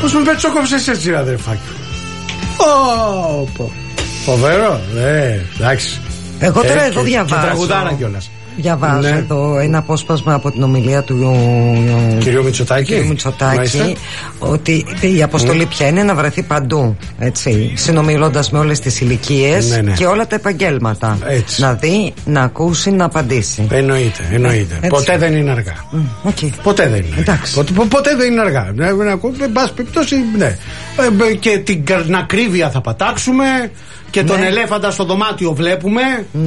Πώς με πετσόκοψες έτσι, αδερφάκι. Φοβερό, εντάξει. Εγώ τώρα εδώ διαβάζω. Και τραγουδάρα κιόλας. Διαβάζω εδώ ένα απόσπασμα από την ομιλία του κυρίου Μητσοτάκη, ότι η αποστολή πια είναι να βρεθεί παντού, έτσι, συνομιλώντας με όλες τις ηλικίες και όλα τα επαγγέλματα. Έτσι. Να δει, να ακούσει, να απαντήσει. Εννοείται. Ποτέ δεν είναι αργά. Ποτέ δεν είναι αργά. Ποτέ δεν είναι αργά. Εν πάση περιπτώσει, και την ακρίβεια θα πατάξουμε. Και τον ελέφαντα στο δωμάτιο βλέπουμε.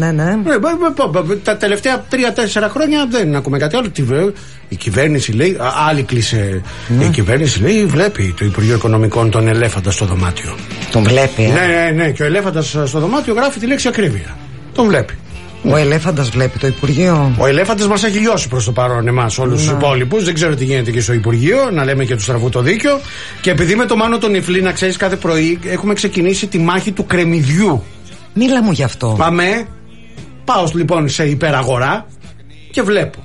Τα τελευταία 3-4 χρόνια δεν ακούμε κάτι άλλο. Η κυβέρνηση λέει, άλλη κλείσε. Η κυβέρνηση λέει, βλέπει το Υπουργείο Οικονομικών τον ελέφαντα στο δωμάτιο. Τον βλέπει. Ναι, και ο ελέφαντας στο δωμάτιο γράφει τη λέξη ακρίβεια. Τον βλέπει. Ο ελέφαντας βλέπει το Υπουργείο. Ο ελέφαντας μας έχει λιώσει προς το παρόν εμάς όλους τους υπόλοιπους. Δεν ξέρω τι γίνεται και στο Υπουργείο. Να λέμε και του στραβού το δίκιο. Και επειδή με το Μάνο τον Ιφλή, να ξέρεις, κάθε πρωί έχουμε ξεκινήσει τη μάχη του κρεμμυδιού. Μίλα μου γι' αυτό. Πάμε. Πάω λοιπόν σε υπεραγορά και βλέπω.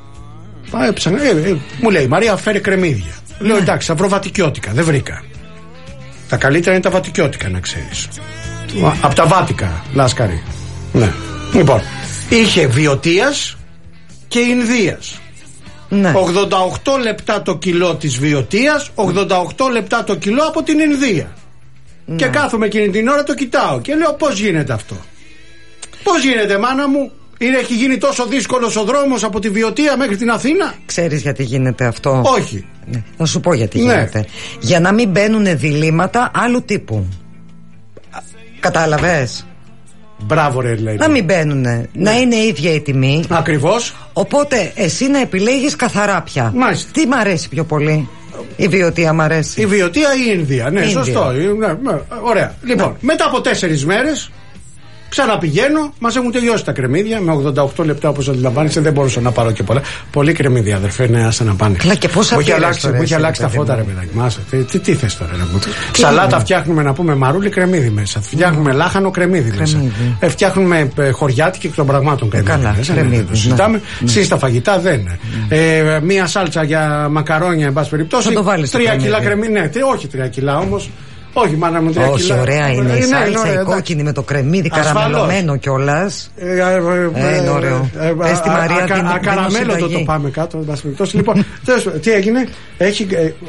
Μου λέει, Μαρία, φέρε κρεμμύδια. Λέω, εντάξει, θα βρω βατικιώτικα. Δεν βρήκα. Τα καλύτερα είναι τα βατικιώτικα, να ξέρεις. Από τα βάτικα, λάσκαρη. Ναι. Λοιπόν, είχε Βιωτίας και Ινδίας. 88 λεπτά το κιλό της Βιωτίας, 88 λεπτά το κιλό από την Ινδία. Και κάθομαι εκείνη την ώρα, το κοιτάω και λέω, πώς γίνεται αυτό? Πώς γίνεται, μάνα μου? Έχει γίνει τόσο δύσκολος ο δρόμος από τη Βιωτία μέχρι την Αθήνα? Ξέρεις γιατί γίνεται αυτό? Όχι. Θα σου πω γιατί γίνεται. Για να μην μπαίνουν διλήμματα άλλου τύπου. Κατάλαβες? Μπράβο, ρε, λέει. Να μην μπαίνουνε. Να είναι ίδια η τιμή. Ακριβώς. Οπότε εσύ να επιλέγεις καθαρά πια. Μάλιστα. Τι μ' αρέσει πιο πολύ? Η Βιωτία μ' αρέσει. Η Βιωτία ή η Ινδία? Ναι, σωστό. Ωραία. Λοιπόν, μετά από 4 μέρες ξαναπηγαίνω, μας έχουν τελειώσει τα κρεμμύδια με 88 λεπτά, όπως αντιλαμβάνεσαι. Δεν μπορούσα να πάρω και πολλά. Πολύ κρεμμύδια, αδερφέ, ναι, άσε να πάνε. Καλά, και πόσα μου έχει αλλάξει τα φώτα, ρε παιδάκι. Τι θες τώρα, ρε μου? Σαλάτα φτιάχνουμε, να πούμε, μαρούλι, κρεμμύδι μέσα. Φτιάχνουμε λάχανο, κρεμμύδι μέσα. Φτιάχνουμε χωριάτικη εκ των πραγμάτων κρεμμύδι. Κρεμμύδι. Συζητάμε. Συ στα φαγητά δεν είναι. Μία σάλτσα για μακαρόνια, εν πάση περιπτώσει. 3 κιλά κρεμμύδι. Ναι, όχι 3 κιλά όμως. Όχι, μάνα μου, 3 κιλά. Ωραία είναι η σάλτσα, η κόκκινη με το κρεμμύδι καραμελωμένο κιόλας. Είναι ωραίο. Στη Μαρία την ακαραμέλο το πάμε κάτω. Λοιπόν, τι έγινε? Έχει.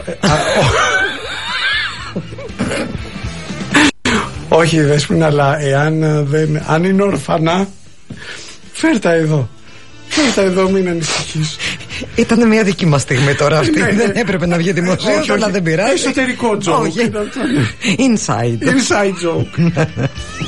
Όχι, Δέσποινα, αλλά αν είναι ορφανά, φέρτα εδώ. Φέρτα εδώ, μην ανησυχείς. Ήταν μια δική μας στιγμή τώρα αυτή. Δεν έπρεπε να βγει δημοσίως, αλλά δεν πειράζει. Εσωτερικό joke. Inside joke.